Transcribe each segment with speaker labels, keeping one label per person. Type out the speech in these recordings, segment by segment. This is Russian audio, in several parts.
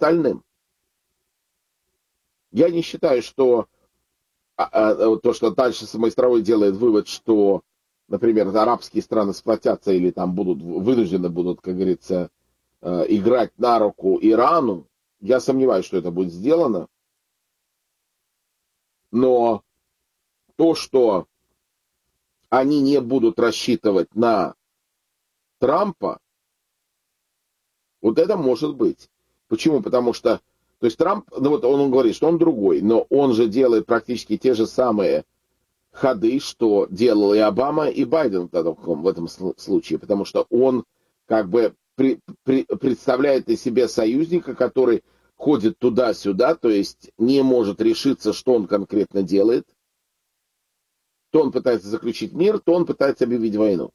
Speaker 1: остальным. Я не считаю, что то, что дальше Самоистровой делает вывод, что, например, арабские страны сплотятся или там вынуждены будут, как говорится, играть на руку Ирану, я сомневаюсь, что это будет сделано. Но то, что они не будут рассчитывать на Трампа, вот это может быть. Почему? Потому что, то есть Трамп, ну вот он говорит, что он другой, но он же делает практически те же самые ходы, что делал и Обама, и Байден в этом случае, потому что он как бы представляет из себя союзника, который ходит туда-сюда, то есть не может решиться, что он конкретно делает. То он пытается заключить мир, то он пытается объявить войну.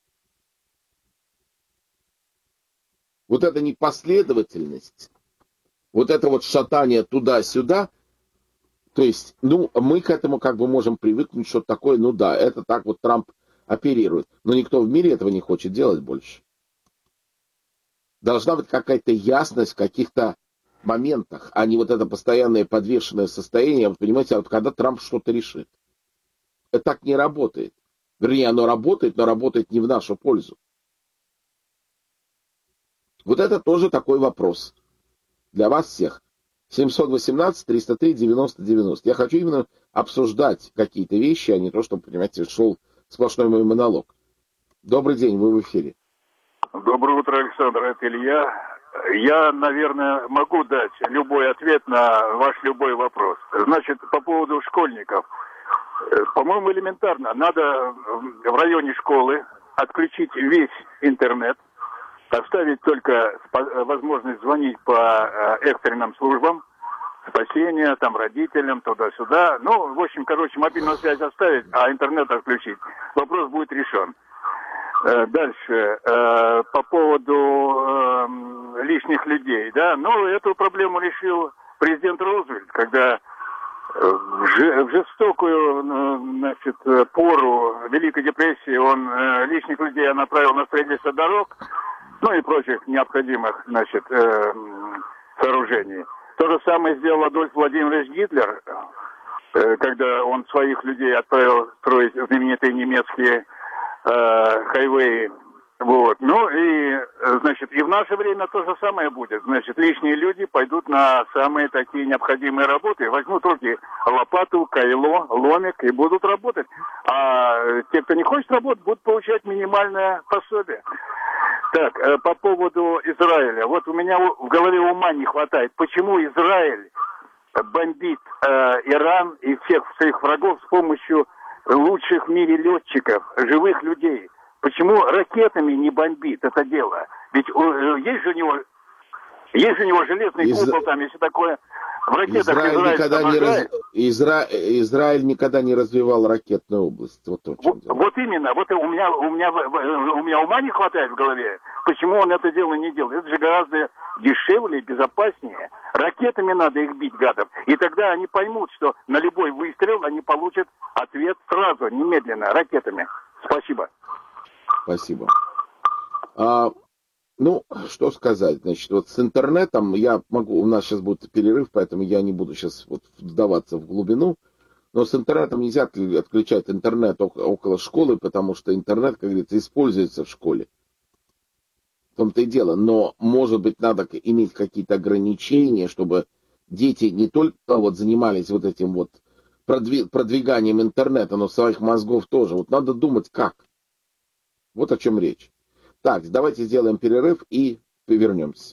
Speaker 1: Вот эта непоследовательность, вот это вот шатание туда-сюда, то есть, ну, мы к этому как бы можем привыкнуть, что такое, ну да, это так вот Трамп оперирует. Но никто в мире этого не хочет делать больше. Должна быть какая-то ясность в каких-то моментах, а не вот это постоянное подвешенное состояние, вот понимаете, вот когда Трамп что-то решит. Это так не работает. Вернее, оно работает, но работает не в нашу пользу. Вот это тоже такой вопрос для вас всех. 718-303-90-90. Я хочу именно обсуждать какие-то вещи, а не то, чтобы, понимаете, шел сплошной мой монолог. Добрый день, вы в эфире.
Speaker 2: Доброе утро, Александр, это Илья. Я, наверное, могу дать любой ответ на ваш любой вопрос. Значит, по поводу школьников. По-моему, элементарно. Надо в районе школы отключить весь интернет, оставить только возможность звонить по экстренным службам, спасения, там, родителям, туда-сюда. Ну, в общем, мобильную связь оставить, а интернет отключить. Вопрос будет решен. Дальше, по поводу лишних людей, да, ну, эту проблему решил президент Рузвельт, когда в жестокую, значит, пору Великой депрессии он лишних людей направил на строительство дорог, ну и прочих необходимых, значит, сооружений. То же самое сделал Адольф Владимирович Гитлер, когда он своих людей отправил строить знаменитые немецкие хайвеи. Вот. Ну и, значит, и в наше время то же самое будет. Значит, лишние люди пойдут на самые такие необходимые работы, возьмут в руки лопату, кайло, ломик и будут работать. А те, кто не хочет работать, будут получать минимальное пособие. Так, по поводу Израиля. Вот у меня в голове ума не хватает. Почему Израиль бомбит Иран и всех своих врагов с помощью лучших в мире летчиков, живых людей? Почему ракетами не бомбит это дело? Ведь есть же у него железный купол там, если такое. В ракетах
Speaker 1: Израиль никогда не развивал ракетную область. Вот
Speaker 2: именно. Вот у меня ума не хватает в голове. Почему он это дело не делает? Это же гораздо дешевле и безопаснее. Ракетами надо их бить, гадов. И тогда они поймут, что на любой выстрел они получат ответ сразу, немедленно, ракетами. Спасибо.
Speaker 1: Спасибо. Ну, что сказать, значит, вот с интернетом у нас сейчас будет перерыв, поэтому я не буду сейчас вот вдаваться в глубину, но с интернетом нельзя отключать интернет около школы, потому что интернет, как говорится, используется в школе. В том-то и дело, но, может быть, надо иметь какие-то ограничения, чтобы дети не только вот занимались вот этим вот продвиганием интернета, но своих мозгов тоже. Вот надо думать, как. Вот о чем речь. Так, давайте сделаем перерыв и вернемся.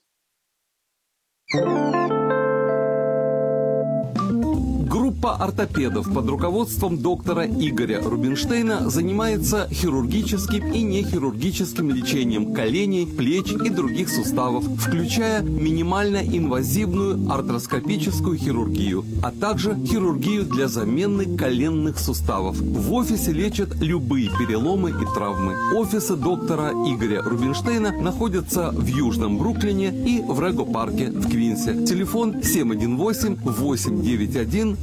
Speaker 3: Группа ортопедов под руководством доктора Игоря Рубинштейна занимается хирургическим и нехирургическим лечением коленей, плеч и других суставов, включая минимально инвазивную артроскопическую хирургию, а также хирургию для замены коленных суставов. В офисе лечат любые переломы и травмы. Офисы доктора Игоря Рубинштейна находятся в Южном Бруклине и в Рего-парке в Квинсе. Телефон 718-891-0101,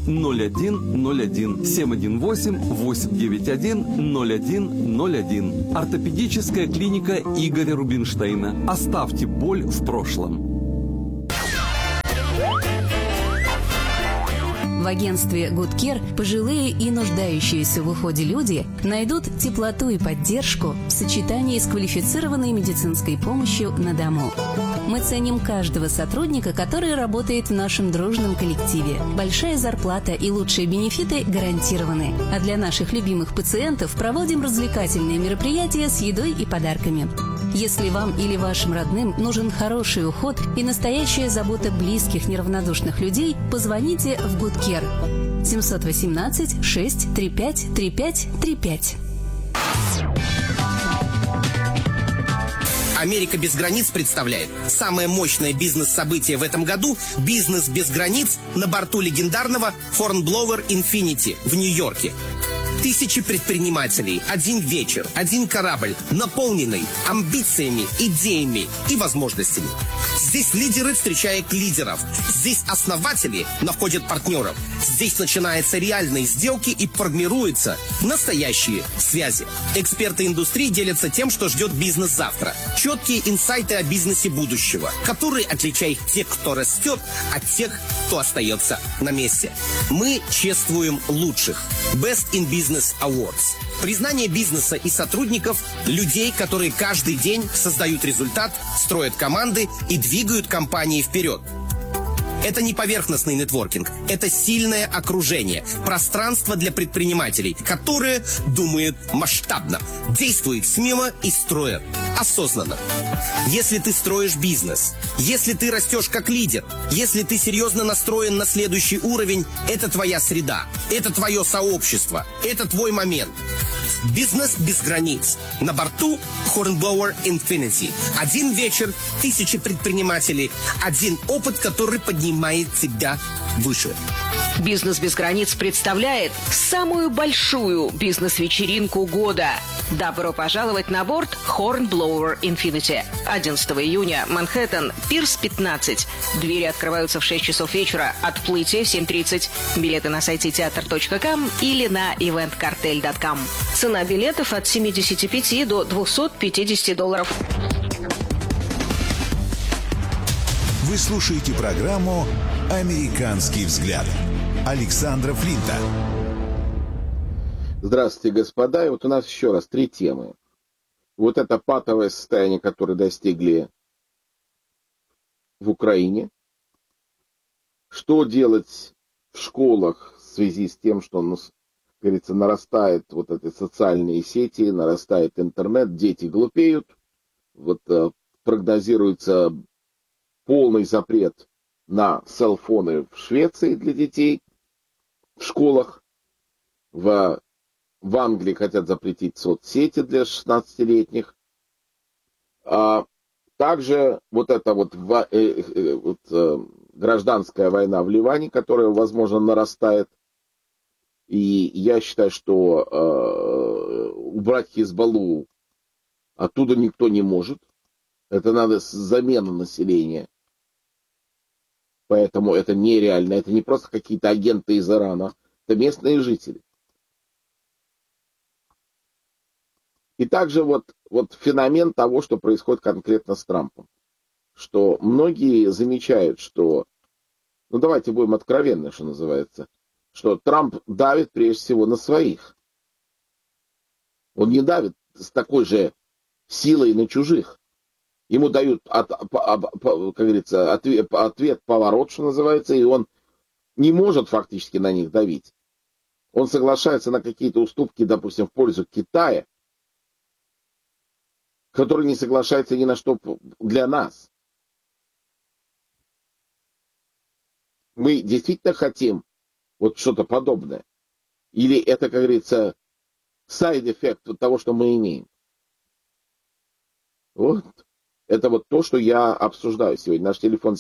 Speaker 3: 718-891-0101. Ортопедическая клиника Игоря Рубинштейна. Оставьте боль в прошлом.
Speaker 4: В агентстве Good Care пожилые и нуждающиеся в уходе люди найдут теплоту и поддержку в сочетании с квалифицированной медицинской помощью на дому. Мы ценим каждого сотрудника, который работает в нашем дружном коллективе. Большая зарплата и лучшие бенефиты гарантированы. А для наших любимых пациентов проводим развлекательные мероприятия с едой и подарками. Если вам или вашим родным нужен хороший уход и настоящая забота близких неравнодушных людей, позвоните в Good Care 718 635 3535.
Speaker 5: «Америка без границ» представляет самое мощное бизнес-событие в этом году – «Бизнес без границ» на борту легендарного Hornblower Infinity в Нью-Йорке. Тысячи предпринимателей, один вечер, один корабль, наполненный амбициями, идеями и возможностями. Здесь лидеры встречают лидеров. Здесь основатели находят партнеров. Здесь начинаются реальные сделки и формируются настоящие связи. Эксперты индустрии делятся тем, что ждет бизнес завтра. Четкие инсайты о бизнесе будущего, которые отличают тех, кто растет, от тех, кто остается на месте. Мы чествуем лучших. Best in Business Awards. Признание бизнеса и сотрудников, людей, которые каждый день создают результат, строят команды и двигают компании вперед. Это не поверхностный нетворкинг, это сильное окружение, пространство для предпринимателей, которые думают масштабно, действуют смело и строят осознанно. Если ты строишь бизнес, если ты растешь как лидер, если ты серьезно настроен на следующий уровень, это твоя среда, это твое сообщество, это твой момент. Бизнес без границ. На борту Hornblower Infinity. Один вечер, тысячи предпринимателей, один опыт, который поднимает тебя выше.
Speaker 6: «Бизнес без границ» представляет самую большую бизнес-вечеринку года. Добро пожаловать на борт Hornblower Infinity. 11 июня, Манхэттен, Пирс 15. Двери открываются в 6 часов вечера, отплытие в 7:30. Билеты на сайте teatr.com или на eventcartel.com. Цена билетов от $75 до $250.
Speaker 7: Вы слушаете программу «Американский взгляд» Александра Флинта.
Speaker 1: Здравствуйте, господа. И вот у нас еще раз 3 темы. Вот это патовое состояние, которое достигли в Украине. Что делать в школах в связи с тем, что, как говорится, нарастают вот эти социальные сети, нарастает интернет, дети глупеют. Вот прогнозируется полный запрет на селфоны в Швеции для детей в школах. В Англии хотят запретить соцсети для 16-летних. Также вот эта гражданская война в Ливане, которая, возможно, нарастает. И я считаю, что убрать Хизбаллу оттуда никто не может. Это надо замена населения. Поэтому это нереально. Это не просто какие-то агенты из Ирана. Это местные жители. И также вот феномен того, что происходит конкретно с Трампом. Что многие замечают, что, давайте будем откровенны, что называется, что Трамп давит прежде всего на своих. Он не давит с такой же силой на чужих. Ему дают, как говорится, ответ, поворот, что называется, и он не может фактически на них давить. Он соглашается на какие-то уступки, допустим, в пользу Китая, который не соглашается ни на что для нас. Мы действительно хотим вот что-то подобное? Или это, как говорится, сайд-эффект того, что мы имеем? Вот. Это вот то, что я обсуждаю сегодня. Наш телефон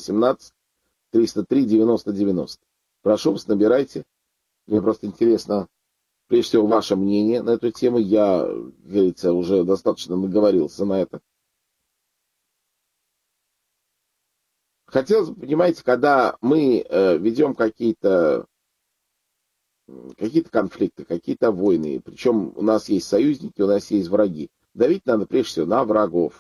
Speaker 1: 718-303-90-90. Прошу вас, набирайте. Мне просто интересно, прежде всего, ваше мнение на эту тему. Я, как говорится, уже достаточно наговорился на это. Хотелось бы, понимаете, когда мы ведем какие-то конфликты, какие-то войны, причем у нас есть союзники, у нас есть враги, давить надо прежде всего на врагов.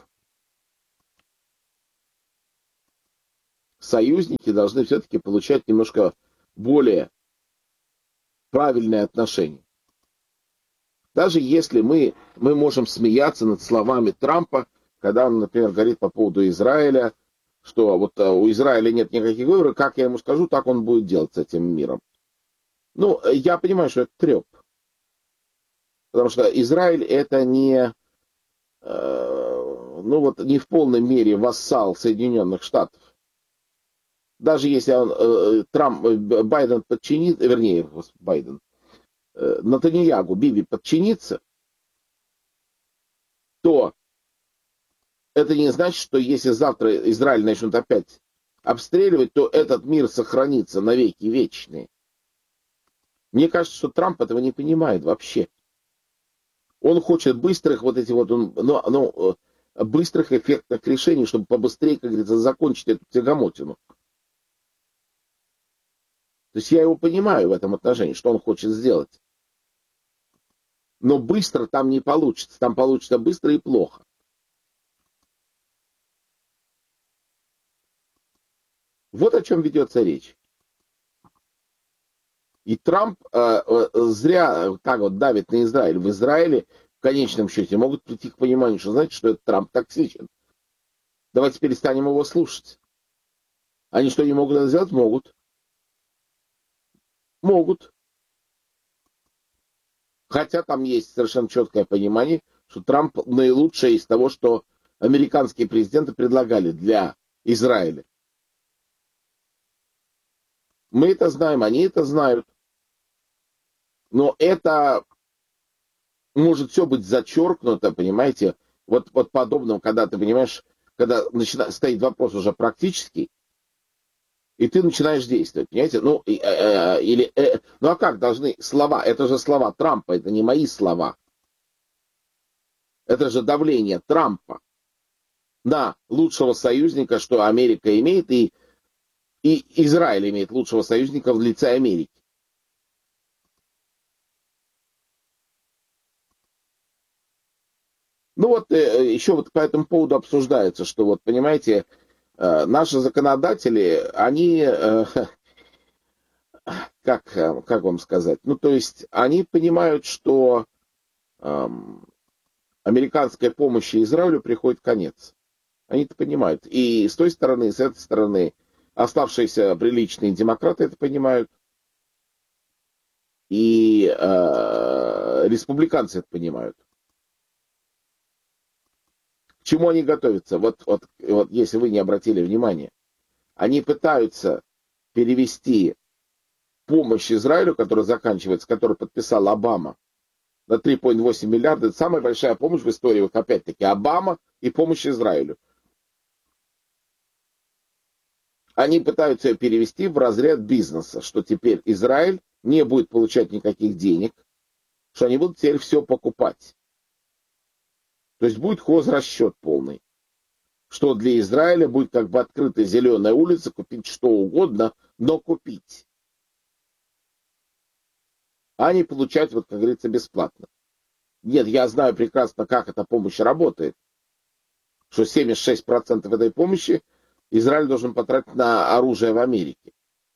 Speaker 1: Союзники должны все-таки получать немножко более правильное отношение. Даже если мы можем смеяться над словами Трампа, когда он, например, говорит по поводу Израиля, что вот у Израиля нет никаких выборов, как я ему скажу, так он будет делать с этим миром. Ну, я понимаю, что это треп. Потому что Израиль это не, не в полной мере вассал Соединенных Штатов. Даже если Байден подчинит, вернее, Нетаньяху, Биби подчинится, то это не значит, что если завтра Израиль начнут опять обстреливать, то этот мир сохранится навеки вечные. Мне кажется, что Трамп этого не понимает вообще. Он хочет быстрых быстрых эффектных решений, чтобы побыстрее, как говорится, закончить эту тягомотину. То есть я его понимаю в этом отношении, что он хочет сделать. Но быстро там не получится. Там получится быстро и плохо. Вот о чем ведется речь. И Трамп зря так вот давит на Израиль. В Израиле в конечном счете могут прийти к пониманию, что знаете, что этот Трамп токсичен. Давайте перестанем его слушать. Они что, не могут это сделать? Могут. Могут. Хотя там есть совершенно четкое понимание, что Трамп наилучшее из того, что американские президенты предлагали для Израиля. Мы это знаем, они это знают. Но это может все быть зачеркнуто, понимаете, вот подобным, когда ты понимаешь, когда стоит вопрос уже практический, и ты начинаешь действовать, понимаете? Ну а как должны слова? Это же слова Трампа, это не мои слова. Это же давление Трампа на лучшего союзника, что Америка имеет, и Израиль имеет лучшего союзника в лице Америки. Ну вот еще вот по этому поводу обсуждается, что вот, понимаете, наши законодатели, они, как вам сказать, ну то есть они понимают, что американской помощи Израилю приходит конец. Они это понимают. И с той стороны, и с этой стороны оставшиеся приличные демократы это понимают. И республиканцы это понимают. К чему они готовятся? Вот если вы не обратили внимания, они пытаются перевести помощь Израилю, которая заканчивается, которую подписал Обама, на 3,8 миллиарда. Это самая большая помощь в истории, вот опять-таки, Обама и помощь Израилю. Они пытаются ее перевести в разряд бизнеса, что теперь Израиль не будет получать никаких денег, что они будут теперь все покупать. То есть будет хозрасчет полный. Что для Израиля будет как бы открытая зеленая улица, купить что угодно, но купить. А не получать, вот как говорится, бесплатно. Нет, я знаю прекрасно, как эта помощь работает. Что 76% этой помощи Израиль должен потратить на оружие в Америке.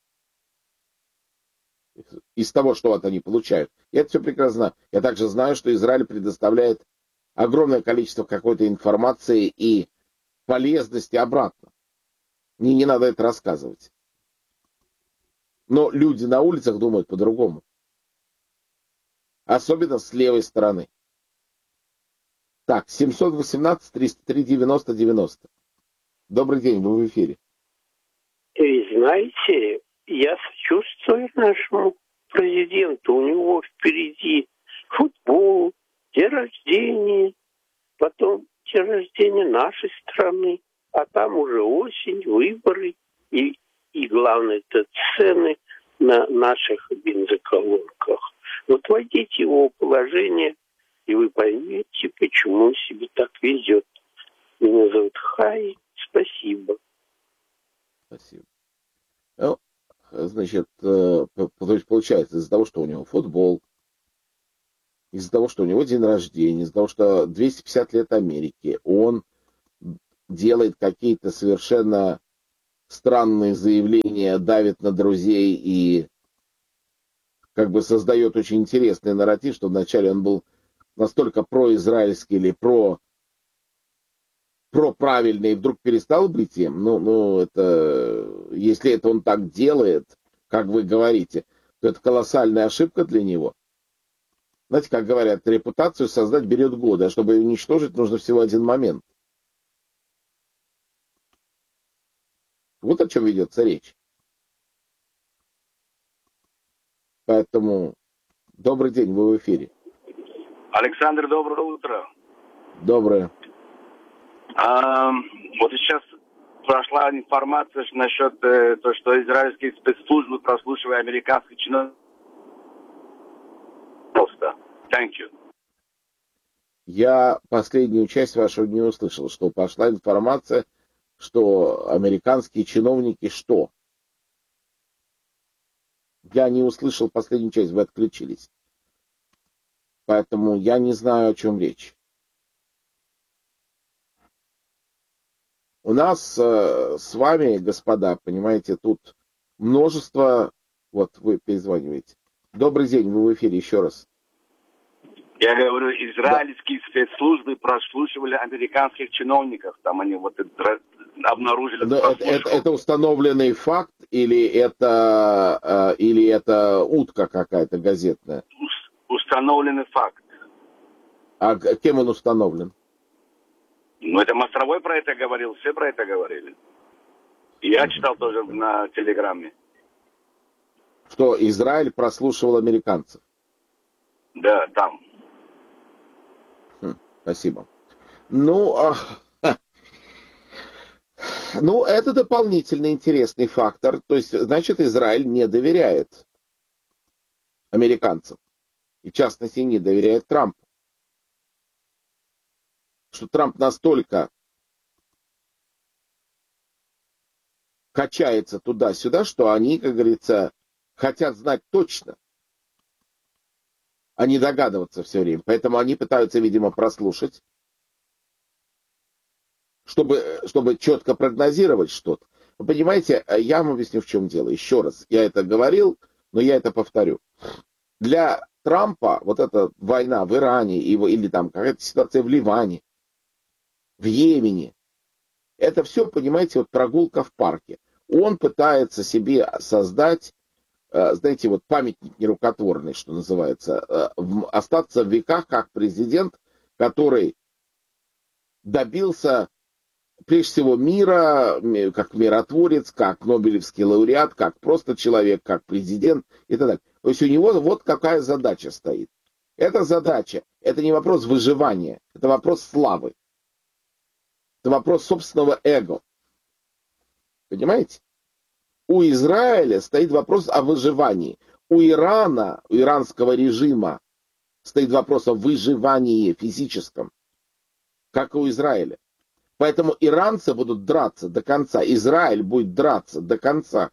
Speaker 1: Из того, что вот они получают. Я это все прекрасно знаю. Я также знаю, что Израиль предоставляет огромное количество какой-то информации и полезности обратно. Мне не надо это рассказывать. Но люди на улицах думают по-другому. Особенно с левой стороны. Так, 718-303-90-90. Добрый день, вы в эфире.
Speaker 8: И знаете, я сочувствую нашему президенту. У него впереди футбол, день рождения, потом день рождения нашей страны, а там уже осень, выборы и главное, это цены на наших бензоколонках. Вот войдите его положение, и вы поймете, почему он себе так везет. Меня зовут Хай. Спасибо.
Speaker 1: Спасибо. Ну, значит, то есть получается, из-за того, что у него футбол, из-за того, что у него день рождения, из-за того, что 250 лет Америки, он делает какие-то совершенно странные заявления, давит на друзей и как бы создает очень интересный нарратив, что вначале он был настолько произраильский или проправильный и вдруг перестал быть им. Это, если это он так делает, как вы говорите, то это колоссальная ошибка для него. Знаете, как говорят, репутацию создать берет годы, а чтобы ее уничтожить, нужно всего один момент. Вот о чем ведется речь. Поэтому добрый день, вы в эфире.
Speaker 9: Александр, доброе утро.
Speaker 1: Доброе.
Speaker 9: Вот сейчас прошла информация насчет того, что израильские спецслужбы прослушивали американских чиновников. Просто. Thank you.
Speaker 1: Я последнюю часть вашего не услышал, что пошла информация, что американские чиновники что? Я не услышал последнюю часть, вы отключились. Поэтому я не знаю, о чем речь. У нас с вами, господа, понимаете, тут множество... Вот, вы перезваниваете. Добрый день, вы в эфире еще раз.
Speaker 9: Я говорю, израильские спецслужбы прослушивали американских чиновников. Там они вот обнаружили...
Speaker 1: Это установленный факт или это утка какая-то газетная?
Speaker 9: Установленный факт.
Speaker 1: А кем он установлен?
Speaker 9: Это Мостровой про это говорил, все про это говорили. И я читал тоже на Телеграме.
Speaker 1: Что Израиль прослушивал американцев?
Speaker 9: Да, там.
Speaker 1: Спасибо. Это дополнительный интересный фактор. То есть, значит, Израиль не доверяет американцам. И, в частности, не доверяет Трампу. Что Трамп настолько качается туда-сюда, что они, как говорится, хотят знать точно, а не догадываться все время. Поэтому они пытаются, видимо, прослушать, чтобы четко прогнозировать что-то. Вы понимаете, я вам объясню, в чем дело. Еще раз, я это говорил, но я это повторю. Для Трампа вот эта война в Иране или там какая-то ситуация в Ливане, в Йемене, это все, понимаете, вот прогулка в парке. Он пытается себе создать, знаете, вот памятник нерукотворный, что называется, остаться в веках как президент, который добился, прежде всего, мира, как миротворец, как нобелевский лауреат, как просто человек, как президент и так далее. То есть у него вот какая задача стоит. Эта задача, это не вопрос выживания, это вопрос славы. Это вопрос собственного эго. Понимаете? У Израиля стоит вопрос о выживании. У Ирана, у иранского режима стоит вопрос о выживании физическом, как и у Израиля. Поэтому иранцы будут драться до конца, Израиль будет драться до конца.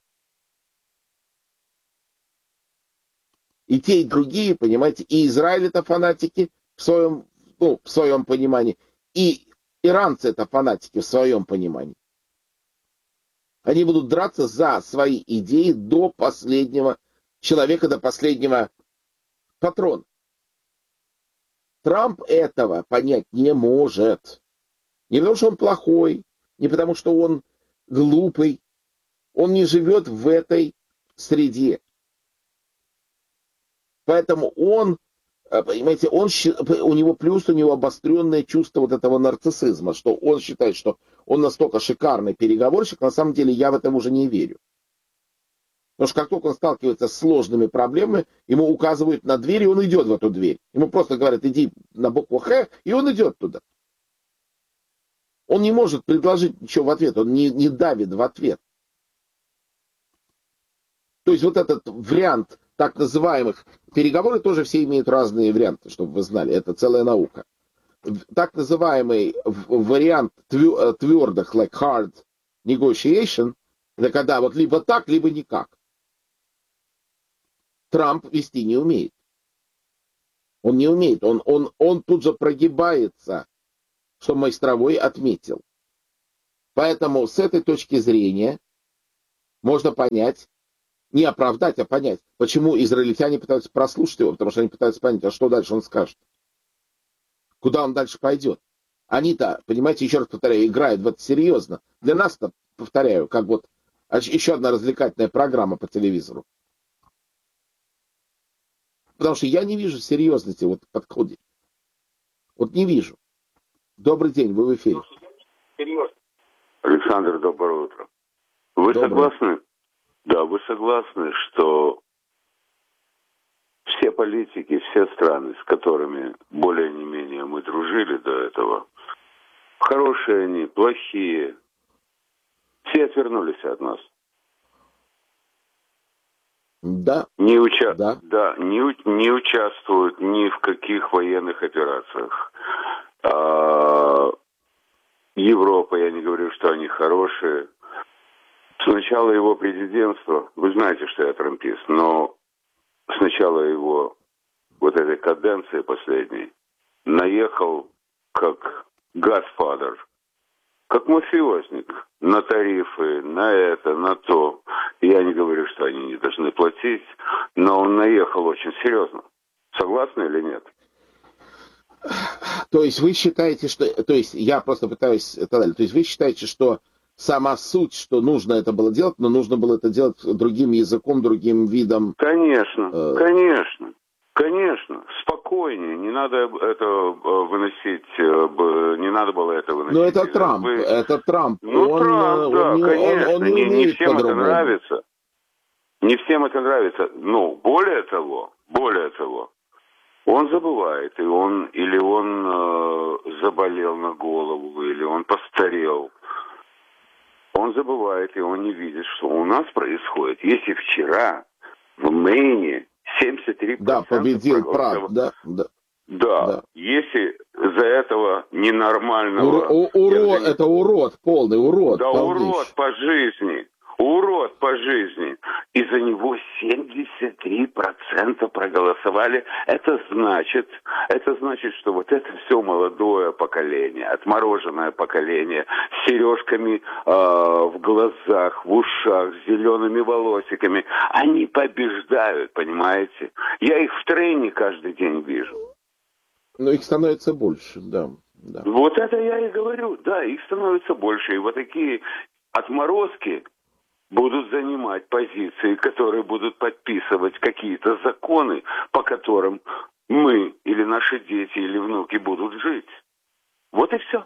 Speaker 1: И те, и другие, понимаете, и Израиль это фанатики в своем понимании, и иранцы это фанатики в своем понимании. Они будут драться за свои идеи до последнего человека, до последнего патрона. Трамп этого понять не может. Не потому, что он плохой, не потому, что он глупый. Он не живет в этой среде. Поэтому он, понимаете, у него обостренное чувство вот этого нарциссизма, что он считает, что он настолько шикарный переговорщик, на самом деле я в это уже не верю. Потому что как только он сталкивается с сложными проблемами, ему указывают на дверь, и он идет в эту дверь. Ему просто говорят, иди на букву Х, и он идет туда. Он не может предложить ничего в ответ, он не давит в ответ. То есть вот этот вариант так называемых переговоры, тоже все имеют разные варианты, чтобы вы знали, это целая наука. Так называемый вариант твердых, like hard negotiation, это когда вот либо так, либо никак. Трамп вести не умеет. Он не умеет, он тут же прогибается, что Майстровой отметил. Поэтому с этой точки зрения можно понять, Не оправдать, а понять. Почему израильтяне пытаются прослушать его? Потому что они пытаются понять, а что дальше он скажет. Куда он дальше пойдет. Они-то, понимаете, еще раз повторяю, играют в это серьезно. Для нас-то, повторяю, как вот еще одна развлекательная программа по телевизору. Потому что я не вижу серьезности вот в подходе. Вот не вижу. Добрый день, вы в эфире.
Speaker 10: Александр, доброе утро. Вы согласны? Да, вы согласны, что все политики, все страны, с которыми более не менее мы дружили до этого, хорошие они, плохие, все отвернулись от нас.
Speaker 1: Да.
Speaker 10: Не участвуют ни в каких военных операциях. Европа, я не говорю, что они хорошие. С начала его президентства, вы знаете, что я трампист, но с начала его вот этой каденции последней наехал как Godfather, как мафиозник на тарифы, на это, на то. Я не говорю, что они не должны платить, но он наехал очень серьезно. Согласны или нет?
Speaker 1: То есть вы считаете, что... То есть я просто пытаюсь... То есть вы считаете, что сама суть, что нужно это было делать, но нужно было это делать другим языком, другим видом?
Speaker 10: Конечно. Спокойнее. Не надо это выносить, не надо было это выносить.
Speaker 1: Но это Трамп, это Трамп.
Speaker 10: Трамп, да, конечно. Не всем это нравится. Не всем это нравится. Но более того, он забывает, или он заболел на голову, или он постарел. Он забывает, и он не видит, что у нас происходит. Если вчера в Мэйне 73%
Speaker 1: да, победил прав,
Speaker 10: да. Если за этого ненормального...
Speaker 1: Это урод, полный урод.
Speaker 10: Да, урод по жизни. Урод по жизни. И за него 73% проголосовали. Это значит, что вот это все молодое поколение, отмороженное поколение, с сережками в глазах, в ушах, с зелеными волосиками, они побеждают, понимаете? Я их в трейне каждый день вижу.
Speaker 1: Но их становится больше, да.
Speaker 10: Вот это я и говорю, да, их становится больше. И вот такие отморозки будут занимать позиции, которые будут подписывать какие-то законы, по которым мы или наши дети или внуки будут жить. Вот и все.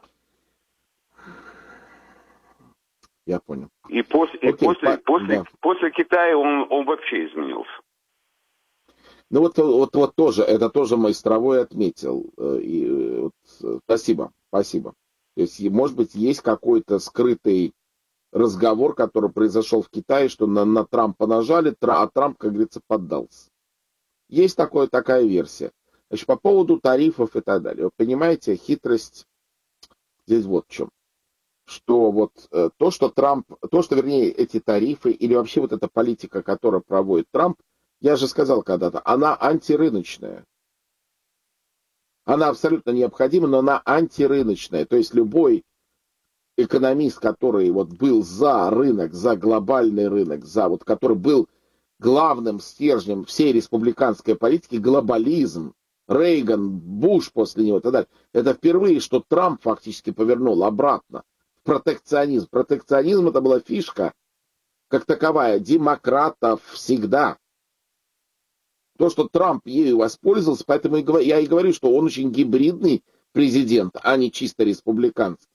Speaker 1: Я понял.
Speaker 10: И после Китая он вообще изменился.
Speaker 1: Ну вот тоже, это тоже Майстровой отметил. Спасибо. То есть, может быть, есть какой-то скрытый разговор, который произошел в Китае, что на Трампа нажали, а Трамп, как говорится, поддался. Есть такая версия. Значит, по поводу тарифов и так далее. Вы понимаете, хитрость здесь вот в чем. Что вот вернее, эти тарифы или вообще вот эта политика, которую проводит Трамп, я же сказал когда-то, она антирыночная. Она абсолютно необходима, но она антирыночная. То есть любой экономист, который вот был за рынок, за глобальный рынок, который был главным стержнем всей республиканской политики, глобализм, Рейган, Буш после него и так далее. Это впервые, что Трамп фактически повернул обратно в протекционизм. Протекционизм — это была фишка, как таковая, демократов всегда. То, что Трамп ею воспользовался, поэтому я и говорю, что он очень гибридный президент, а не чисто республиканский.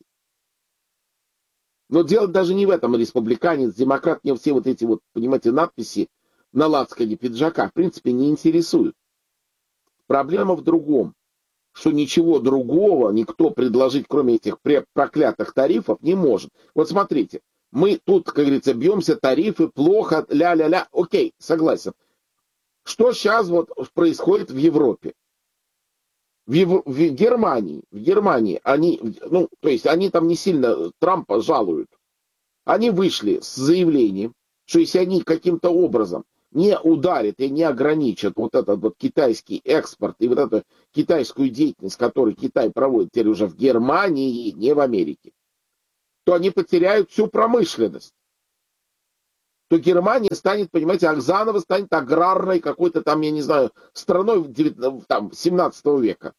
Speaker 1: Но дело даже не в этом. Республиканец, демократ, мне все вот эти вот, понимаете, надписи на лацкане пиджака в принципе не интересуют. Проблема в другом, что ничего другого никто предложить, кроме этих проклятых тарифов, не может. Вот смотрите, мы тут, как говорится, бьемся, тарифы, плохо, ля-ля-ля, окей, согласен. Что сейчас вот происходит в Европе? В Германии они, то есть они там не сильно Трампа жалуют. Они вышли с заявлением, что если они каким-то образом не ударят и не ограничат вот этот вот китайский экспорт и вот эту китайскую деятельность, которую Китай проводит теперь уже в Германии, не в Америке, то они потеряют всю промышленность. то Германия станет, понимаете, заново станет аграрной какой-то там, я не знаю, страной 17 века.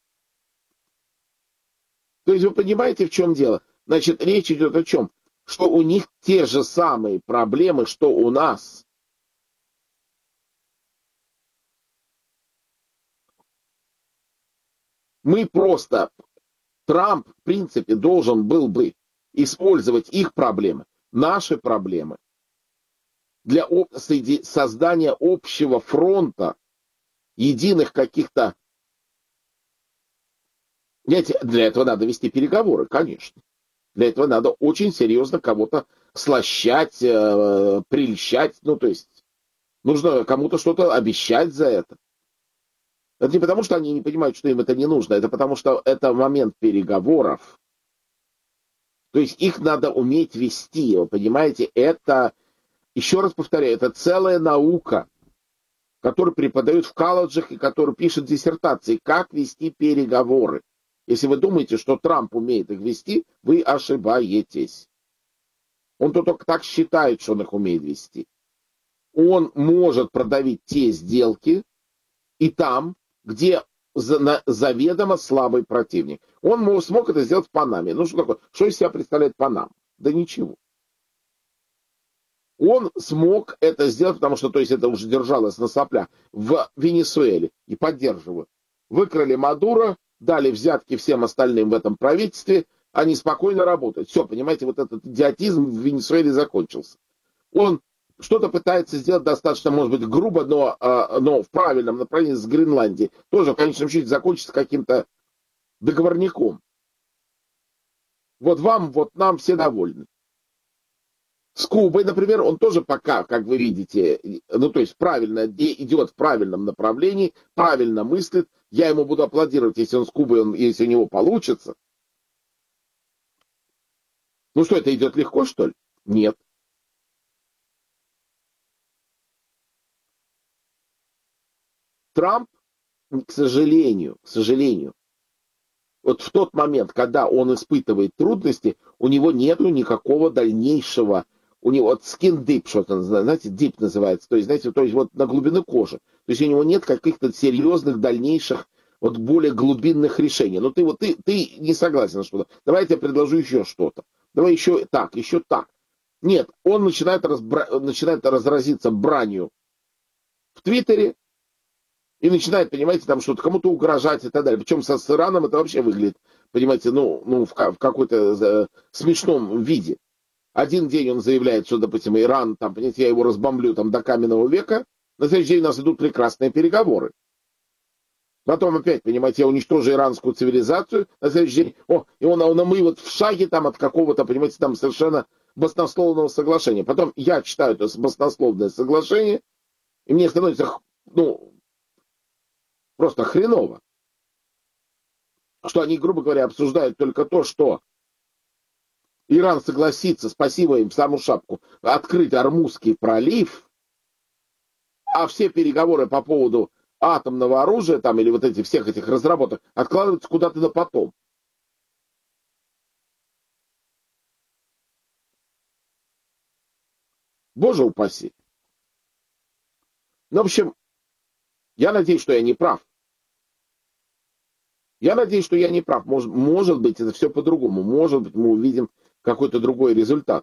Speaker 1: То есть вы понимаете, в чем дело? Значит, речь идет о чем? Что у них те же самые проблемы, что у нас. Мы просто... Трамп, в принципе, должен был бы использовать их проблемы, наши проблемы, для создания общего фронта, единых каких-то... Для этого надо вести переговоры, конечно. Для этого надо очень серьезно кого-то слащать, прельщать. Ну, то есть, нужно кому-то что-то обещать за это. Это не потому, что они не понимают, что им это не нужно. Это потому, что это момент переговоров. То есть, их надо уметь вести. Вы понимаете, это, еще раз повторяю, это целая наука, которую преподают в колледжах и которую пишут диссертации. Как вести переговоры. Если вы думаете, что Трамп умеет их вести, вы ошибаетесь. Он только так считает, что он их умеет вести. Он может продавить те сделки и там, где заведомо слабый противник. Он смог это сделать в Панаме. Ну что такое? Что из себя представляет Панама? Да ничего. Он смог это сделать, потому что, то есть, это уже держалось на соплях в Венесуэле. И поддерживают. Выкрали Мадуро, дали взятки всем остальным в этом правительстве, они спокойно работают. Все, понимаете, вот этот идиотизм в Венесуэле закончился. Он что-то пытается сделать достаточно, может быть, грубо, но в правильном направлении с Гренландией. Тоже в конечном счете закончится каким-то договорником. Вот вам, вот нам все довольны. С Кубой, например, он тоже пока, как вы видите, ну то есть правильно идет в правильном направлении, правильно мыслит. Я ему буду аплодировать, если он с Кубой, если у него получится. Ну что, это идет легко, что ли? Нет. Трамп, к сожалению, вот в тот момент, когда он испытывает трудности, у него нету никакого дальнейшего, у него вот skin deep, что-то, знаете, deep называется, то есть, знаете, то есть вот на глубину кожи. То есть у него нет каких-то серьезных дальнейших, вот более глубинных решений. Но ты не согласен на что-то. Давай я тебе предложу еще что-то. Давай еще так, еще так. Нет, он начинает разразиться бранью в Твиттере, и начинает, понимаете, там что-то кому-то угрожать и так далее. Причем с Ираном это вообще выглядит, понимаете, в какой-то смешном виде. Один день он заявляет, что, допустим, Иран, там, понимаете, я его разбомблю там до каменного века. На следующий день у нас идут прекрасные переговоры. Потом опять, понимаете, я уничтожу иранскую цивилизацию. На следующий день, мы вот в шаге там от какого-то, понимаете, там совершенно баснословного соглашения. Потом я читаю это баснословное соглашение, и мне становится, просто хреново. Что они, грубо говоря, обсуждают только то, что Иран согласится, спасибо им в саму шапку, открыть Ормузский пролив, а все переговоры по поводу атомного оружия там, или вот всех этих разработок откладываются куда-то на потом. Боже упаси. Ну, в общем, я надеюсь, что я не прав. Может быть, это все по-другому. Может быть, мы увидим какой-то другой результат.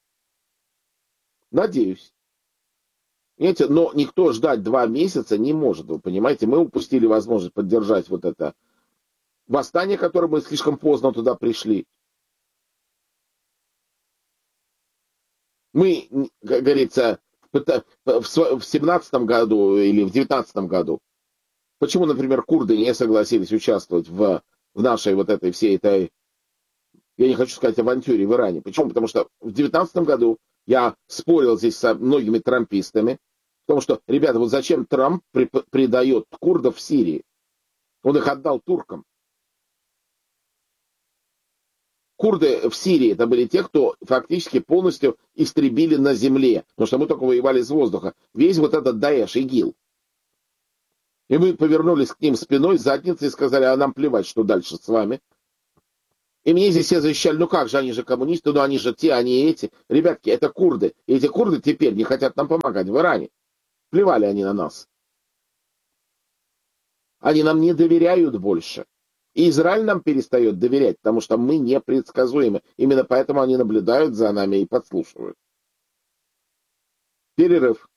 Speaker 1: Надеюсь. Понимаете, но никто ждать 2 месяца не может. Вы понимаете, мы упустили возможность поддержать вот это восстание, которое мы слишком поздно туда пришли. Мы, как говорится, в 17 году или в 19 году, почему, например, курды не согласились участвовать в нашей вот этой всей этой, я не хочу сказать авантюре в Иране. Почему? Потому что в 19 году я спорил здесь со многими трампистами, потому что, ребята, вот зачем Трамп предает курдов в Сирии? Он их отдал туркам. Курды в Сирии это были те, кто фактически полностью истребили на земле, потому что мы только воевали с воздуха. Весь вот этот Даэш, ИГИЛ. И мы повернулись к ним спиной, задницей и сказали, а нам плевать, что дальше с вами. И мне здесь все защищали, ну как же, они же коммунисты, ну они же те, они эти. Ребятки, это курды. И эти курды теперь не хотят нам помогать в Иране. Плевали они на нас. Они нам не доверяют больше. И Израиль нам перестает доверять, потому что мы непредсказуемы. Именно поэтому они наблюдают за нами и подслушивают. Перерыв.